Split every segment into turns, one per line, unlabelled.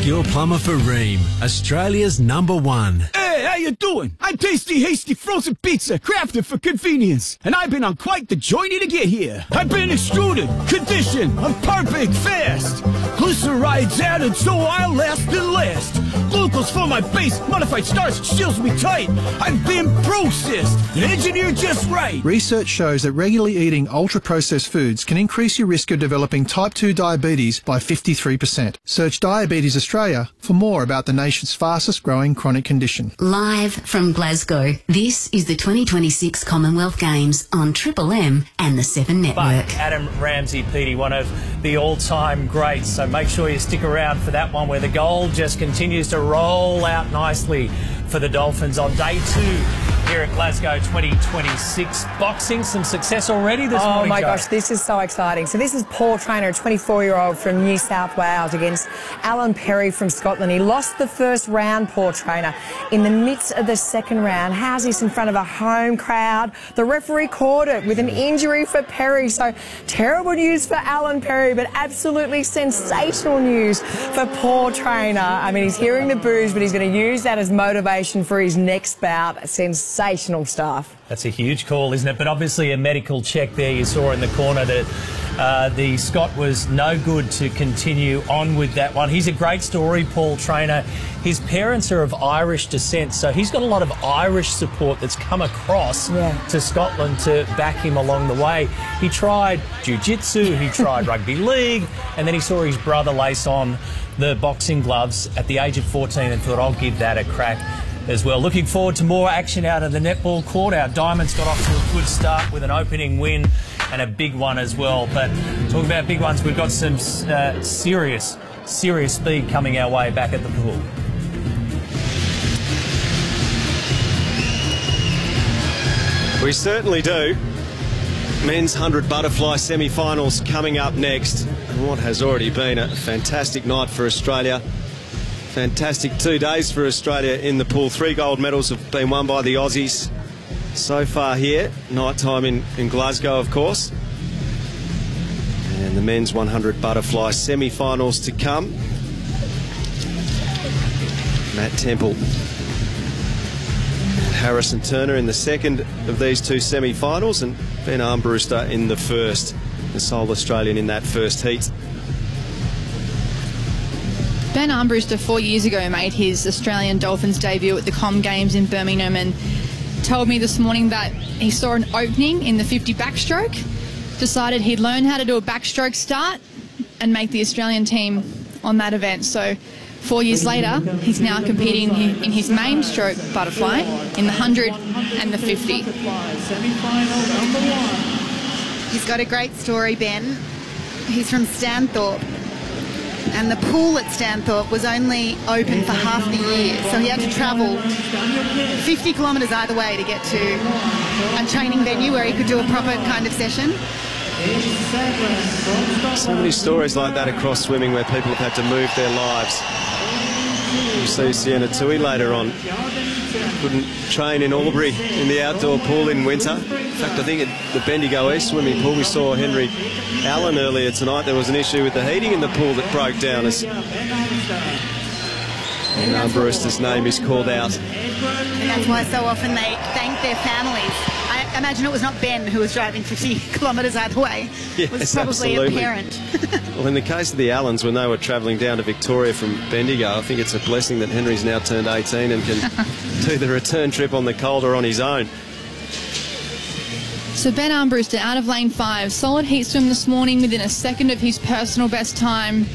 skill plumber for Ream, Australia's #1.
Hey, how you doing? I'm Tasty Hasty Frozen Pizza, crafted for convenience. And I've been on quite the journey to get here. I've been extruded, conditioned, I'm perfect fast. Glyceride's added so I'll last and last. Glucose for my base, modified starch seals me tight. I've been processed and engineered just right.
Research shows that regularly eating ultra-processed foods can increase your risk of developing type 2 diabetes by 53%. Search Diabetes Australia for more about the nation's fastest growing chronic condition.
Live from Glasgow, this is the 2026 Commonwealth Games on Triple M and the 7 Network.
But Adam Ramsey, Petey, one of the all-time greats, so make sure you stick around for that one where the goal just continues to roll out nicely for the Dolphins on day 2 here at Glasgow 2026. Boxing, some success already this morning.
Oh my
Joe.
gosh, this is so exciting. So this is Paul Traynor, a 24-year-old from New South Wales, against Alan Perry from Scotland. He lost the first round, Paul Traynor. In the midst of the second round, how's this in front of a home crowd? The referee caught it with an injury for Perry. So terrible news for Alan Perry, but absolutely sensational news for Paul Traynor. I mean, he's hearing the boos, but he's going to use that as motivation for his next bout. Sensational stuff.
That's a huge call, isn't it? But obviously a medical check there. You saw in the corner that the Scot was no good to continue on with that one. He's a great story, Paul Traynor. His parents are of Irish descent, so he's got a lot of Irish support that's come across to Scotland to back him along the way. He tried jiu-jitsu, he tried rugby league, and then he saw his brother lace on the boxing gloves at the age of 14 and thought, I'll give that a crack as well. Looking forward to more action out of the netball court. Our Diamonds got off to a good start with an opening win and a big one as well. But talking about big ones, we've got some serious speed coming our way back at the pool.
We certainly do. Men's 100 butterfly semi-finals coming up next. And what has already been a fantastic night for Australia. Fantastic 2 days for Australia in the pool. 3 gold medals have been won by the Aussies so far here. Night time in Glasgow, of course. And the men's 100 butterfly semi-finals to come. Matt Temple, Harrison Turner in the second of these 2 semi-finals, and Ben Armbruster in the first, the sole Australian in that first heat.
Ben Armbruster 4 years ago made his Australian Dolphins debut at the Com Games in Birmingham and told me this morning that he saw an opening in the 50 backstroke, decided he'd learn how to do a backstroke start and make the Australian team on that event. So 4 years later, he's now competing in his main stroke butterfly in the 100 and the 50.
He's got a great story, Ben. He's from Stanthorpe, and the pool at Stanthorpe was only open for half the year, so he had to travel 50 kilometres either way to get to a training venue where he could do a proper kind of session.
So many stories like that across swimming where people have had to move their lives. You see Sienna Tui later on couldn't train in Albury in the outdoor pool in winter. In fact, I think at the Bendigo East swimming pool we saw Henry Allen earlier tonight. There was an issue with the heating in the pool that broke down as Armbruster's name is called out.
And that's why so often they thank their families. I imagine it was not Ben who was driving 50 kilometres either way. It was probably
absolutely.
a parent.
Well, in the case of the Allens, when they were travelling down to Victoria from Bendigo, I think it's a blessing that Henry's now turned 18 and can do the return trip on the Calder on his own.
So Ben Armbruster out of lane 5. Solid heat swim this morning within a second of his personal best time.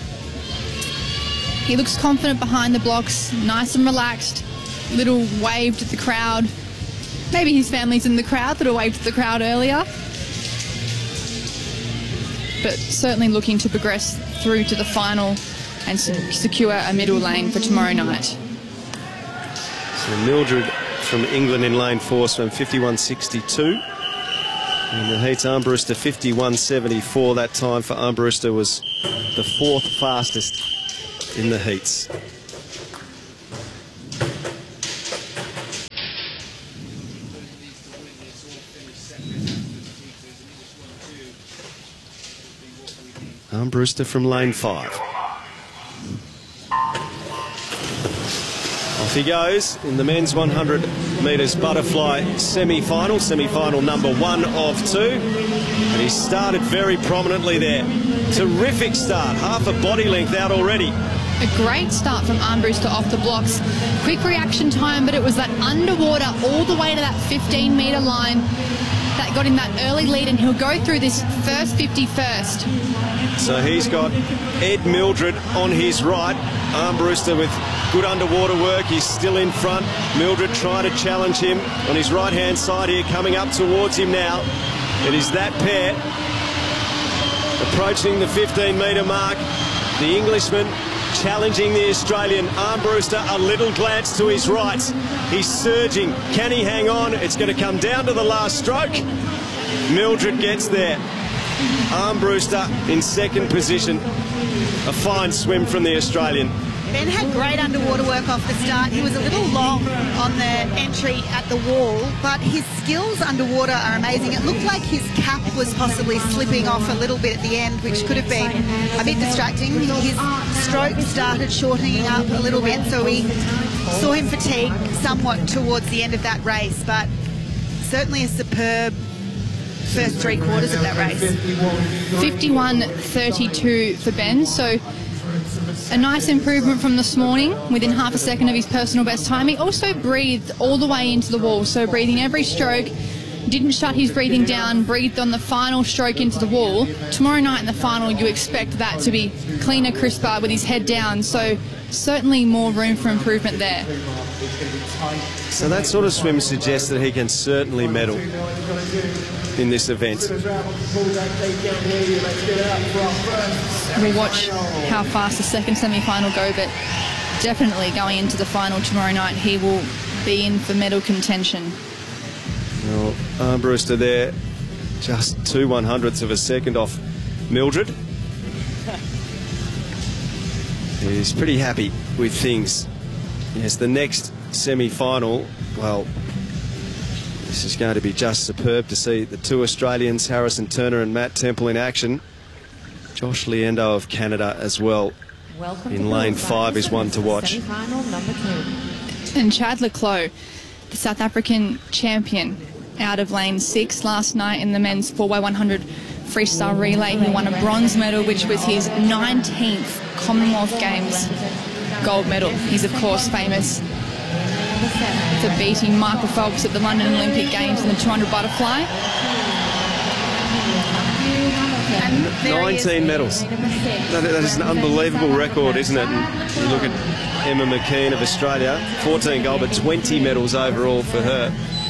He looks confident behind the blocks, nice and relaxed. Little waved at the crowd. Maybe his family's in the crowd that waved at the crowd earlier. But certainly looking to progress through to the final and secure a middle lane for tomorrow night.
So Mildred from England in lane 4 swam 51.62. And the heat's Armbruster 51.74. That time for Armbruster was the 4th fastest in the heats. Armbruster from lane 5. Off he goes in the men's 100 metres butterfly semi-final number 1 of 2. And he started very prominently there. Terrific start, half a body length out already.
A great start from Armbruster off the blocks. Quick reaction time, but it was that underwater all the way to that 15-metre line that got him that early lead, and he'll go through this first 50 first.
So he's got Ed Mildred on his right. Armbruster with good underwater work. He's still in front. Mildred trying to challenge him on his right-hand side here, coming up towards him now. It is that pair approaching the 15-metre mark. The Englishman challenging the Australian. Armbruster, a little glance to his right. He's surging. Can he hang on? It's going to come down to the last stroke. Mildred gets there. Armbruster in second position. A fine swim from the Australian.
Ben had great underwater work off the start. He was a little long on the entry at the wall, but his skills underwater are amazing. It looked like his cap was possibly slipping off a little bit at the end, which could have been a bit distracting. His stroke started shortening up a little bit, so we saw him fatigue somewhat towards the end of that race, but certainly a superb first 3 quarters of that race.
51.32 for Ben, so a nice improvement from this morning, within half a second of his personal best time. He also breathed all the way into the wall, so breathing every stroke, didn't shut his breathing down, breathed on the final stroke into the wall. Tomorrow night in the final, you expect that to be cleaner, crisper, with his head down, so certainly more room for improvement there.
So that sort of swim suggests that he can certainly medal in this event.
We'll watch how fast the second semi-final go, but definitely going into the final tomorrow night, he will be in for medal contention.
Well, Armbruster there, just 2/100ths of a second off Mildred. He's pretty happy with things. Yes, the next semi-final, well, this is going to be just superb to see the 2 Australians, Harrison Turner and Matt Temple, in action. Josh Liendo of Canada as well. In lane 5 is one to watch.
And Chad le Clos, the South African champion, out of lane 6 last night in the men's 4x100 freestyle relay. He won a bronze medal, which was his 19th Commonwealth Games gold medal. He's, of course, famous for beating Michael Phelps at the London Olympic Games in the 200 butterfly.
19 medals. That is an unbelievable record, isn't it? And you look at Emma McKeon of Australia, 14 gold, but 20 medals overall for her.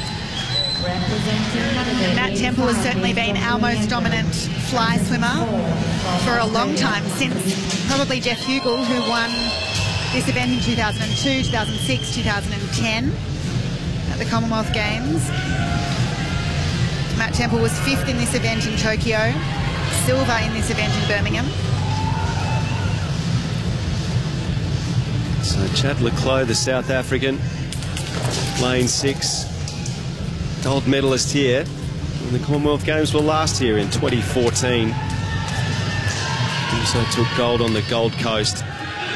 Matt Temple has certainly been our most dominant fly swimmer for a long time, since probably Jeff Hugel, who won this event in 2002, 2006, 2010 at the Commonwealth Games. Matt Temple was 5th in this event in Tokyo, silver in this event in Birmingham.
So Chad le Clos, the South African, lane 6, gold medalist here. And the Commonwealth Games were last year in 2014. He also took gold on the Gold Coast.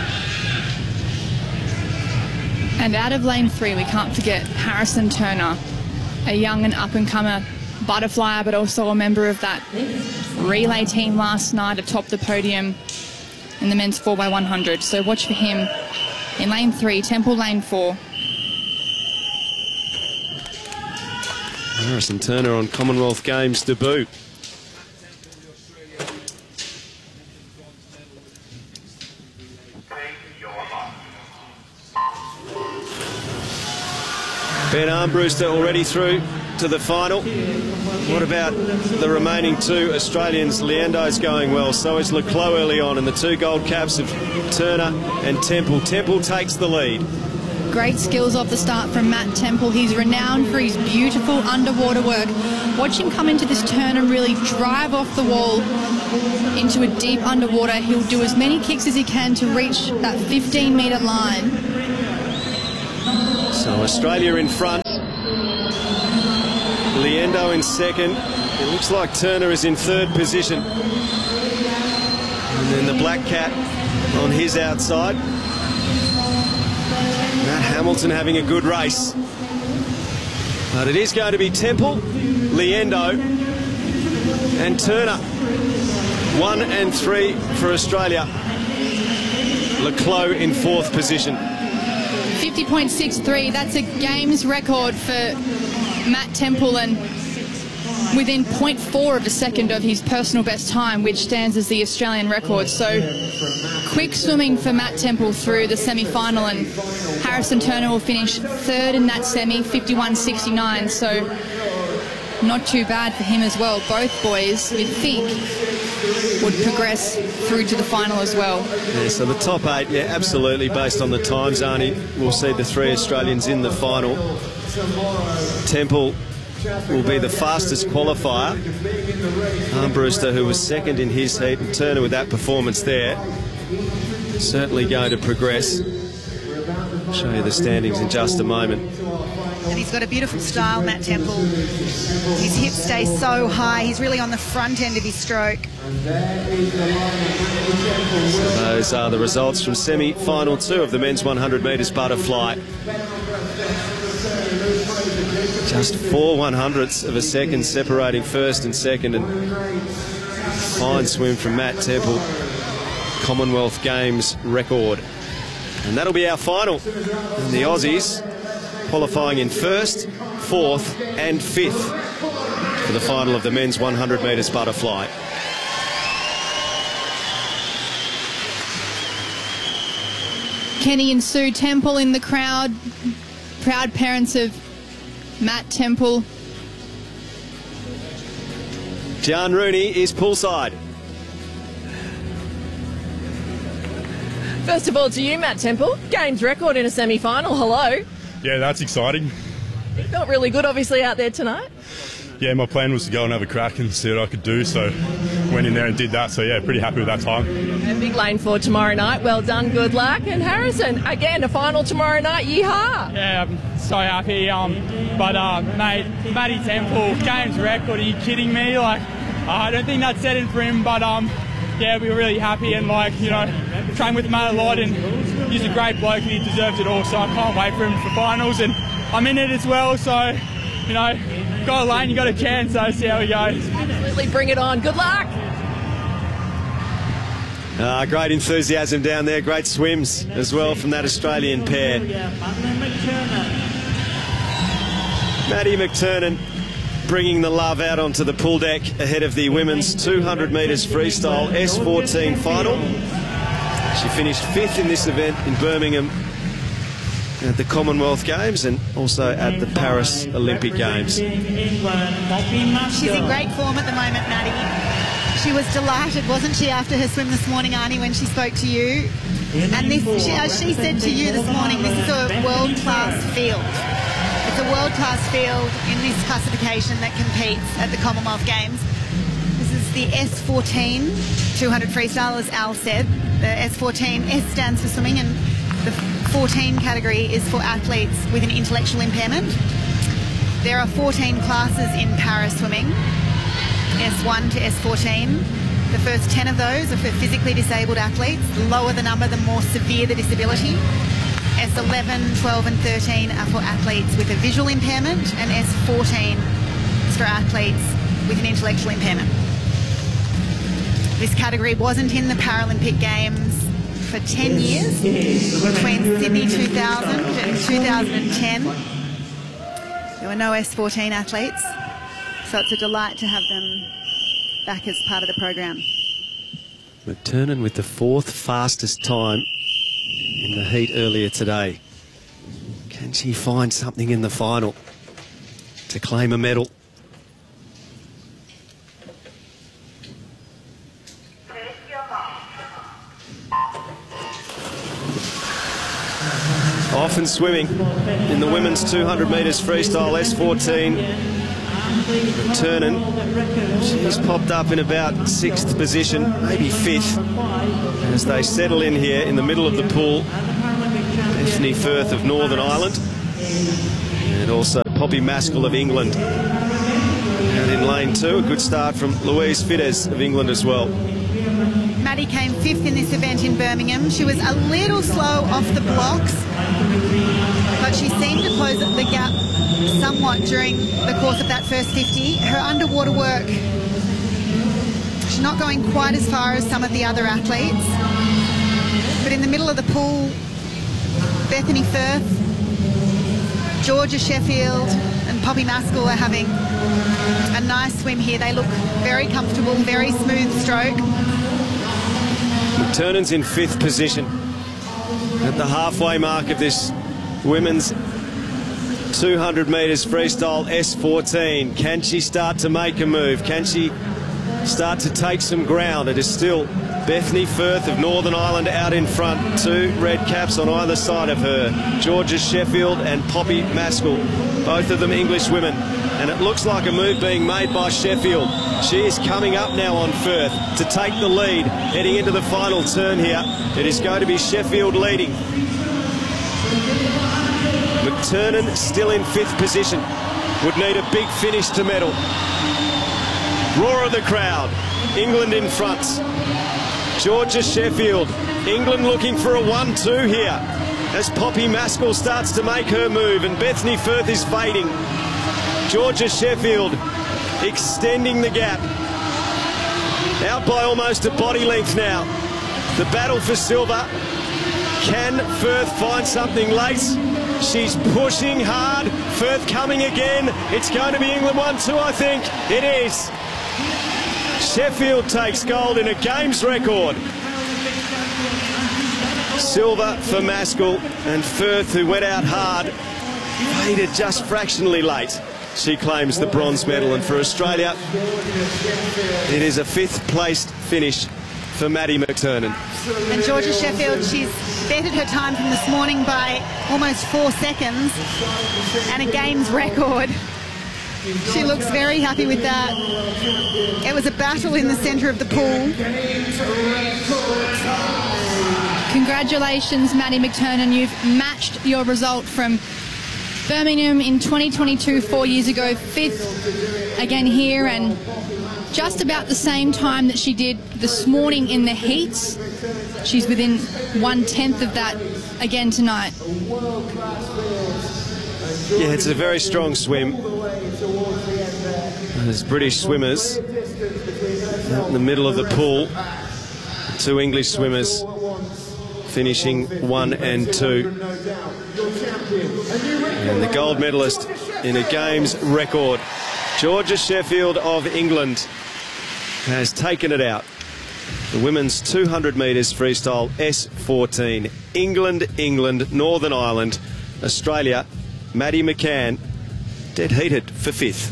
And out of lane 3, we can't forget Harrison Turner, a young and up-and-comer butterflyer, but also a member of that relay team last night atop the podium in the men's 4x100. So watch for him in lane 3, Temple lane 4.
Harrison Turner on Commonwealth Games debut. Ben Armbruster already through to the final. What about the remaining 2 Australians? Liendo's going well, so is le Clos early on, and the 2 gold caps of Turner and Temple. Temple takes the lead.
Great skills off the start from Matt Temple. He's renowned for his beautiful underwater work. Watch him come into this turn and really drive off the wall into a deep underwater. He'll do as many kicks as he can to reach that 15-metre line.
So Australia in front. Liendo in second. It looks like Turner is in third position. And then the Black Cat on his outside. Matt Hamilton having a good race. But it is going to be Temple, Liendo and Turner. 1 and 3 for Australia. Leclos in 4th position.
50.63, that's a games record for Matt Temple and within 0.4 of a second of his personal best time, which stands as the Australian record. So quick swimming for Matt Temple through the semi-final, and Harrison Turner will finish 3rd in that semi, 51.69. So not too bad for him as well. Both boys, you'd think, would progress through to the final as well.
Yeah, so the top 8, yeah, absolutely, based on the times, Arnie, we'll see the 3 Australians in the final. Temple will be the fastest qualifier. Armbruster, who was 2nd in his heat, and Turner with that performance there, certainly going to progress. I'll show you the standings in just a moment.
And he's got a beautiful style, Matt Temple. His hips stay so high. He's really on the front end of his stroke.
So those are the results from semi-final 2 of the men's 100 metres butterfly. Just 4/100ths of a second separating first and second, and fine swim from Matt Temple. Commonwealth Games record. And that'll be our final. And the Aussies qualifying in 1st, 4th and 5th for the final of the men's 100 metres butterfly.
Kenny and Sue Temple in the crowd, proud parents of Matt Temple.
John Rooney is poolside.
First of all, to you, Matt Temple, games record in a semi-final. Hello.
Yeah, that's exciting.
You felt really good, obviously, out there tonight.
Yeah, my plan was to go and have a crack and see what I could do, so went in there and did that. So yeah, pretty happy with that time.
A big lane for tomorrow night. Well done, good luck. And Harrison, again, a final tomorrow night. Yeehaw!
Yeah, I'm so happy. Mate, Matty Temple, games record. Are you kidding me? I don't think that's set in for him, but yeah, we were really happy and trained with Matt a lot, and he's a great bloke and he deserves it all. So I can't wait for him for finals, and I'm in it as well. So got a lane, you got a chance, so see how we go.
Absolutely, bring it on. Good luck.
Great enthusiasm down there, great swims as well from that Australian pair. Maddie McTernan bringing the love out onto the pool deck ahead of the women's 200 metres freestyle S14 final. She finished 5th in this event in Birmingham at the Commonwealth Games and also at the Paris Olympic Games.
She's in great form at the moment, Maddie. She was delighted, wasn't she, after her swim this morning, Arnie, when she spoke to you? And this, as she said to you this morning, this is a world-class field. It's a world-class field in this classification that competes at the Commonwealth Games. This is the S14 200 freestyle, as Al said. The S14, S stands for swimming, and the 14 category is for athletes with an intellectual impairment. There are 14 classes in para swimming, S1 to S14. The first 10 of those are for physically disabled athletes. The lower the number, the more severe the disability. S11, 12 and 13 are for athletes with a visual impairment, and S14 is for athletes with an intellectual impairment. This category wasn't in the Paralympic Games for 10 years, between Sydney 2000 and 2010. There were no S14 athletes, so it's a delight to have them back as part of the program.
McTernan with the 4th fastest time in the heat earlier today. Can she find something in the final to claim a medal? Off and swimming in the women's 200 metres freestyle S14. McTernan, she's popped up in about 6th position, maybe 5th, as they settle in here in the middle of the pool. Bethany Firth of Northern Ireland, and also Poppy Maskell of England. And in lane 2, a good start from Louise Fiddes of England as well.
Maddie Maddie came 5th in this event in Birmingham. She was a little slow off the blocks, but she seemed to close the gap somewhat during the course of that first 50. Her underwater work, she's not going quite as far as some of the other athletes, but in the middle of the pool, Bethany Firth, Georgia Sheffield and Poppy Maskell are having a nice swim here. They look very comfortable, very smooth stroke.
McTurnan's in 5th position at the halfway mark of this women's 200 metres freestyle S14. Can she start to make a move? Can she start to take some ground? It is still Bethany Firth of Northern Ireland out in front, 2 red caps on either side of her. Georgia Sheffield and Poppy Maskell, both of them English women. And it looks like a move being made by Sheffield. She is coming up now on Firth to take the lead, heading into the final turn here. It is going to be Sheffield leading. McTurnan still in 5th position. Would need a big finish to medal. Roar of the crowd. England in front. Georgia Sheffield. England looking for a 1-2 here as Poppy Maskell starts to make her move and Bethany Firth is fading. Georgia Sheffield extending the gap. Out by almost a body length now. The battle for silver. Can Firth find something late? She's pushing hard. Firth coming again. It's going to be England 1-2, I think. It is. Sheffield takes gold in a games record. Silver for Maskell, and Firth, who went out hard, faded just fractionally late. She claims the bronze medal, and for Australia, it is a 5th placed finish for Maddie McTurnan.
And Georgia Sheffield, she's bettered her time from this morning by almost 4 seconds and a games record. She looks very happy with that. It was a battle in the centre of the pool.
Congratulations, Maddie McTurnan. You've matched your result from Birmingham in 2022, 4 years ago, 5th again here, and just about the same time that she did this morning in the heats. She's within 1/10 of that again tonight.
Yeah, it's a very strong swim. There's British swimmers out in the middle of the pool. 2 English swimmers finishing 1 and 2. And the gold medalist in a games record, Georgia Sheffield of England, has taken it out. The women's 200 metres freestyle S14. England, Northern Ireland, Australia, Maddie McCann, dead heated for 5th.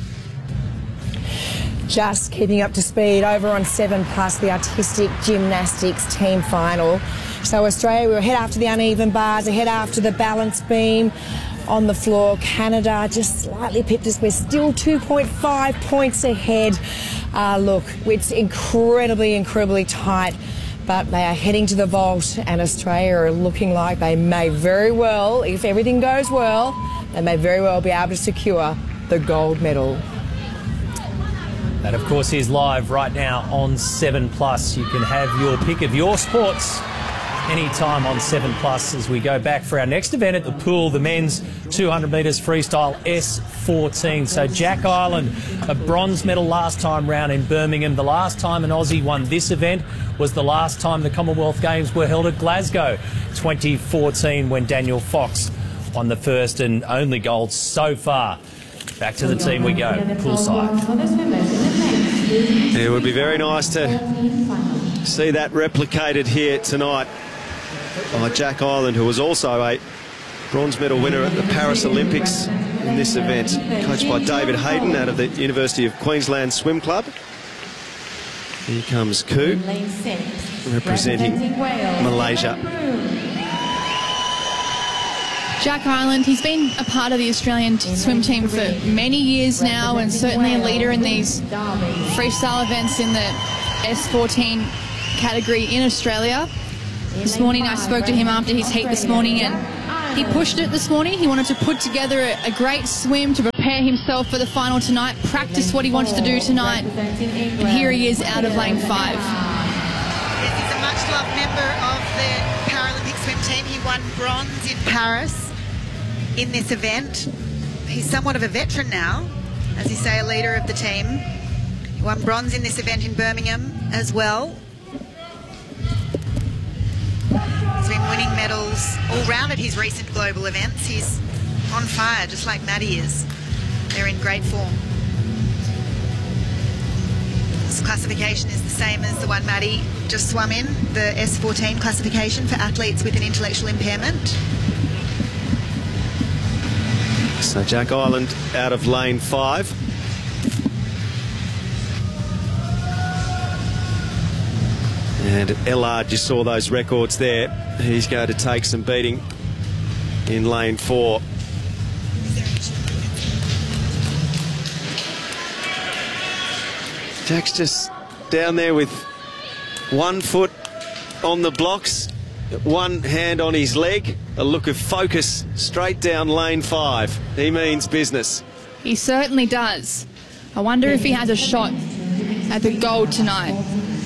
Just keeping up to speed over on 7+, the artistic gymnastics team final. So Australia, we were ahead after the uneven bars, ahead after the balance beam on the floor. Canada just slightly pipped us. We're still 2.5 points ahead. Look, it's incredibly tight, but they are heading to the vault, and Australia are looking like they may very well, if everything goes well, they may very well be able to secure the gold medal.
That, of course, is live right now on 7+. You can have your pick of your sports anytime on 7+ as we go back for our next event at the pool, the men's 200 metres freestyle S14. So Jack Ireland, a bronze medal last time round in Birmingham. The last time an Aussie won this event was the last time the Commonwealth Games were held at Glasgow, 2014, when Daniel Fox won the first and only gold so far. Back to the team we go, poolside.
It would be very nice to see that replicated here tonight by Jack Ireland, who was also a bronze medal winner at the Paris Olympics in this event, coached by David Hayden out of the University of Queensland Swim Club. Here comes Koo, representing Malaysia.
Jack Ireland, he's been a part of the Australian swim team for many years now, and certainly a leader in these freestyle events in the S14 category in Australia. This morning I spoke to him after his heat this morning, and he pushed it this morning. He wanted to put together a great swim to prepare himself for the final tonight, practice what he wanted to do tonight, and here he is out of lane 5.
This is a club member of the Paralympic swim team. He won bronze in Paris in this event. He's somewhat of a veteran now, as you say, a leader of the team. He won bronze in this event in Birmingham as well. He's been winning medals all round at his recent global events. He's on fire, just like Maddie is. They're in great form. This classification is the same as the one Maddie just swum in, the S14 classification for athletes with an intellectual impairment.
So Jack Ireland out of lane 5. And Ellard, you saw those records there. He's going to take some beating in lane 4. Jack's just down there with one foot on the blocks, one hand on his leg, a look of focus straight down lane 5. He means business.
He certainly does. I wonder if he has a shot at the gold tonight.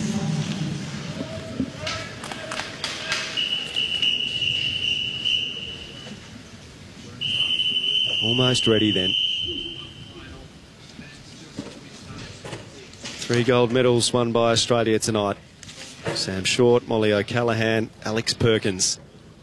Almost ready then. 3 gold medals won by Australia tonight. Sam Short, Molly O'Callaghan, Alex Perkins.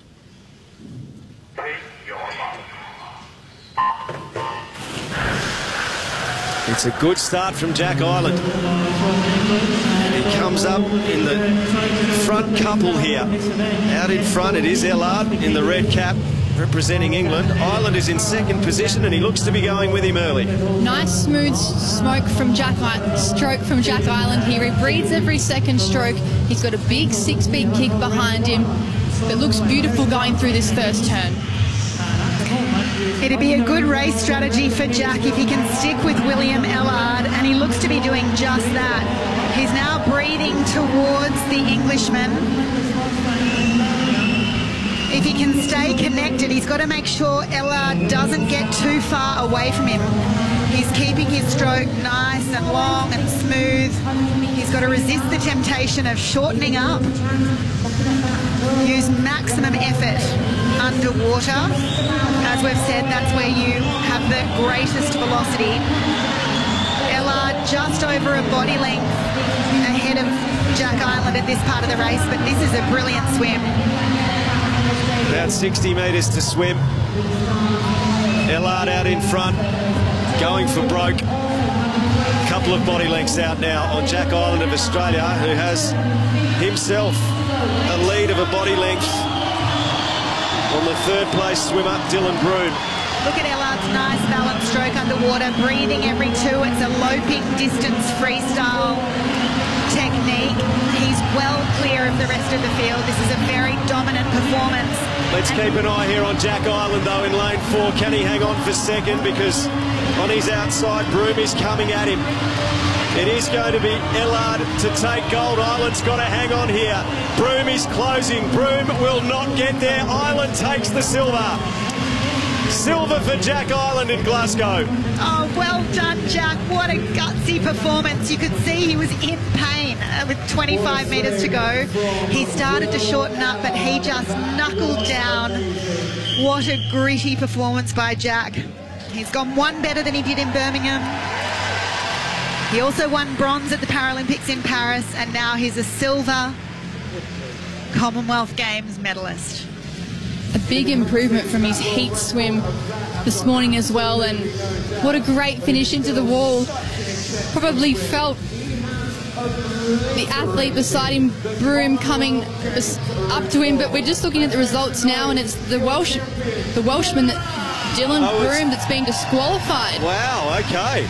It's a good start from Jack Ireland. He comes up in the front couple here. Out in front it is Ellard in the red cap, representing England. Ireland is in second position and he looks to be going with him early.
Nice smooth stroke from Jack Ireland. He rebreathes every second stroke. He's got a big 6-speed kick behind him that looks beautiful going through this first turn.
It'd be a good race strategy for Jack if he can stick with William Ellard, and he looks to be doing just that. He's now breathing towards the Englishman. If he can stay connected, he's got to make sure Ellard doesn't get too far away from him. He's keeping his stroke nice and long and smooth. He's got to resist the temptation of shortening up. Use maximum effort underwater. As we've said, that's where you have the greatest velocity. Ellard just over a body length ahead of Jack Ireland at this part of the race, but this is a brilliant swim.
About 60 metres to swim. Ellard out in front, going for broke. A couple of body lengths out now on Jack Ireland of Australia, who has himself a lead of a body length on the third place swimmer, Dylan Broome.
Look at Ellard's nice balanced stroke underwater, breathing every 2. It's a loping distance freestyle technique. He's well clear of the rest of the field. This is a very dominant performance.
Let's keep an eye here on Jack Ireland though in lane 4. Can he hang on for second? Because on his outside, Broome is coming at him. It is going to be Ellard to take gold. Ireland's got to hang on here. Broome is closing. Broome will not get there. Ireland takes the silver. Silver for Jack Ireland in Glasgow.
Oh, well done, Jack. What a gutsy performance. You could see he was in pain with 25 metres to go. He started to shorten up, but he just knuckled down. What a gritty performance by Jack. He's gone one better than he did in Birmingham. He also won bronze at the Paralympics in Paris, and now he's a silver Commonwealth Games medalist.
A big improvement from his heat swim this morning as well, and what a great finish into the wall. Probably felt the athlete beside him, Broome, coming up to him, but we're just looking at the results now, and it's the Welshman, Dylan Broome, that's been disqualified.
Wow, okay.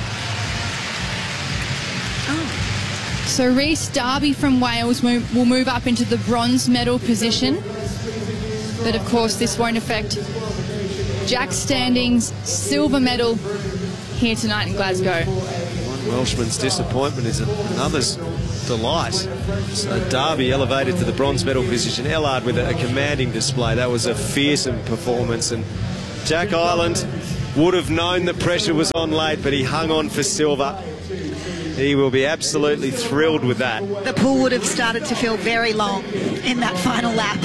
So Rhys Darby from Wales will move up into the bronze medal position. But of course this won't affect Jack's standings. Silver medal here tonight in Glasgow.
One Welshman's disappointment is another's delight. So Darby elevated to the bronze medal position. Ellard with a commanding display. That was a fearsome performance, and Jack Ireland would have known the pressure was on late, but he hung on for silver. He will be absolutely thrilled with that.
The pool would have started to feel very long in that final lap.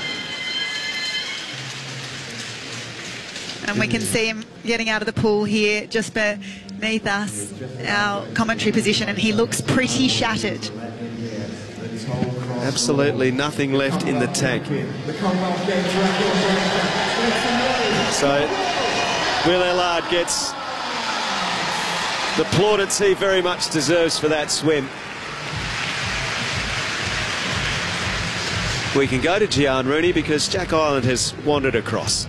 And we can see him getting out of the pool here just beneath us, our commentary position, and he looks pretty shattered.
Absolutely nothing left in the tank. So Will Ellard gets the plaudits he very much deserves for that swim. We can go to Gian Rooney because Jack Ireland has wandered across.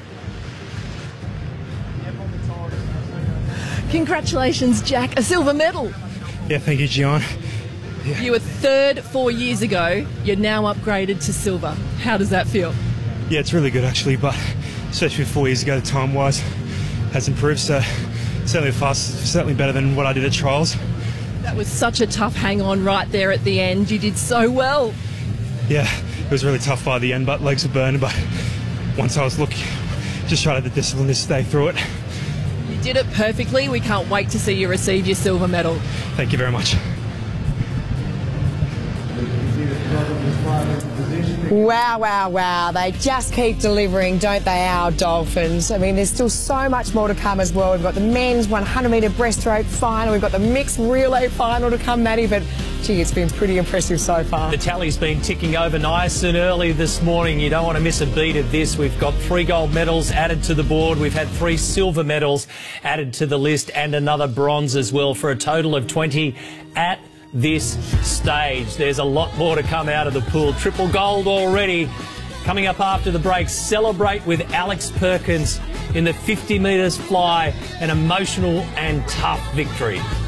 Congratulations, Jack. A silver medal.
Yeah, thank you, Gian. Yeah.
You were third 4 years ago. You're now upgraded to silver. How does that feel?
Yeah, it's really good, actually, but especially 4 years ago, the time-wise has improved, so certainly fast, certainly better than what I did at trials.
That was such a tough hang-on right there at the end. You did so well.
Yeah, it was really tough by the end, but legs were burning, but once I was just trying to have the discipline to stay through it.
You did it perfectly. We can't wait to see you receive your silver medal.
Thank you very much.
Wow, wow, wow. They just keep delivering, don't they, our Dolphins? I mean, there's still so much more to come as well. We've got the men's 100-metre breaststroke final. We've got the mixed relay final to come, Maddie, but gee, it's been pretty impressive so far.
The tally's been ticking over nice and early this morning. You don't want to miss a beat of this. We've got 3 gold medals added to the board. We've had 3 silver medals added to the list and another bronze as well for a total of 20 at this stage. There's a lot more to come out of the pool. Triple gold already. Coming up after the break, celebrate with Alex Perkins in the 50 metres fly. An emotional and tough victory.